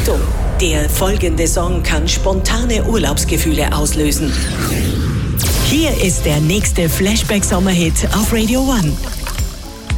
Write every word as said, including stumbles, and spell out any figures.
Achtung, der folgende Song kann spontane Urlaubsgefühle auslösen. Hier ist der nächste Flashback-Sommerhit auf Radio One.